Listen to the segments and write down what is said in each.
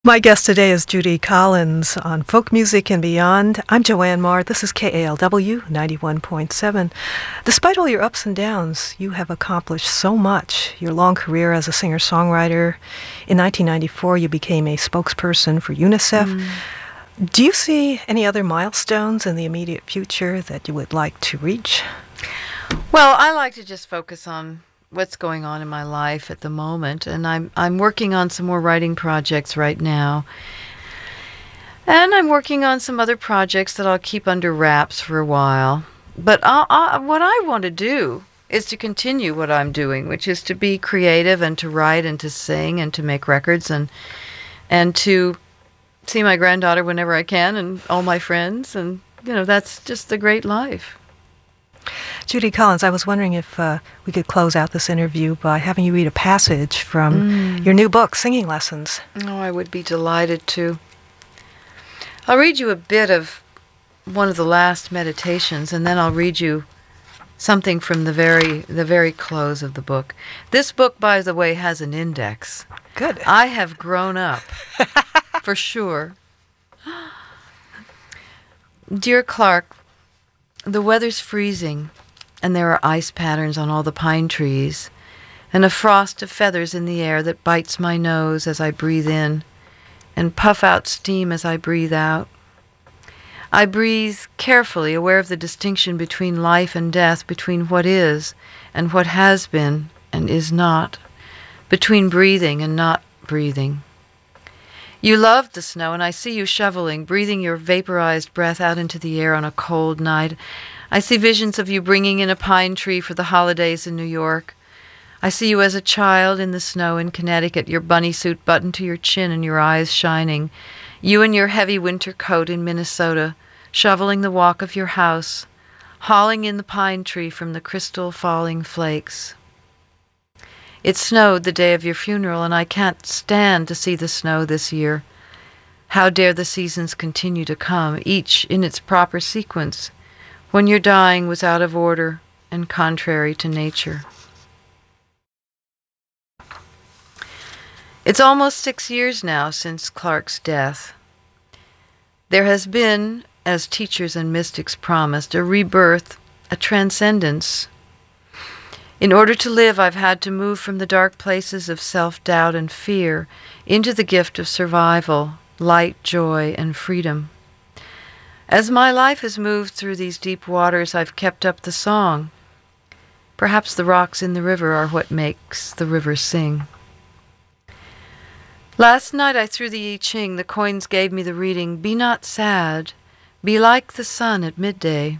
My guest today is Judy Collins on Folk Music and Beyond. I'm Joanne Marr. This is KALW 91.7. Despite all your ups and downs, you have accomplished so much. Your long career as a singer-songwriter. In 1994, you became a spokesperson for UNICEF. Do you see any other milestones in the immediate future that you would like to reach? Well, I like to just focus on what's going on in my life at the moment, and I'm working on some more writing projects right now, and I'm working on some other projects that I'll keep under wraps for a while. But what I want to do is to continue what I'm doing, which is to be creative and to write and to sing and to make records and to see my granddaughter whenever I can and all my friends, and that's just the great life. Judy Collins, I was wondering if we could close out this interview by having you read a passage from your new book, Singing Lessons. Oh, I would be delighted to. I'll read you a bit of one of the last meditations, and then I'll read you something from the very close of the book. This book, by the way, has an index. Good. I have grown up, for sure. Dear Clark, the weather's freezing, and there are ice patterns on all the pine trees, and a frost of feathers in the air that bites my nose as I breathe in, and puff out steam as I breathe out. I breathe carefully, aware of the distinction between life and death, between what is and what has been and is not, between breathing and not breathing. You loved the snow, and I see you shoveling, breathing your vaporized breath out into the air on a cold night. I see visions of you bringing in a pine tree for the holidays in New York. I see you as a child in the snow in Connecticut, your bunny suit buttoned to your chin and your eyes shining. You in your heavy winter coat in Minnesota, shoveling the walk of your house, hauling in the pine tree from the crystal falling flakes. It snowed the day of your funeral, and I can't stand to see the snow this year. How dare the seasons continue to come, each in its proper sequence, when your dying was out of order and contrary to nature. It's almost 6 years now since Clark's death. There has been, as teachers and mystics promised, a rebirth, a transcendence. In order to live, I've had to move from the dark places of self-doubt and fear into the gift of survival, light, joy, and freedom. As my life has moved through these deep waters, I've kept up the song. Perhaps the rocks in the river are what makes the river sing. Last night I threw the I Ching. The coins gave me the reading, "Be not sad, be like the sun at midday."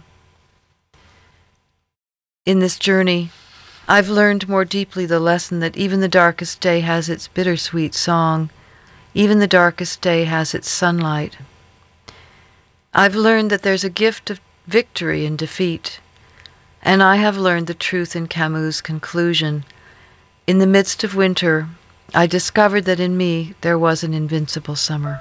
In this journey, I've learned more deeply the lesson that even the darkest day has its bittersweet song. Even the darkest day has its sunlight. I've learned that there's a gift of victory in defeat. And I have learned the truth in Camus' conclusion. In the midst of winter, I discovered that in me there was an invincible summer.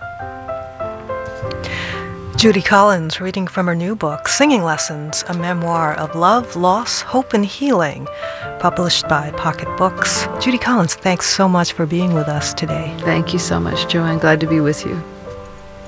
Judy Collins reading from her new book, Singing Lessons, a memoir of love, loss, hope, and healing, published by Pocket Books. Judy Collins, thanks so much for being with us today. Thank you so much, Joanne. Glad to be with you.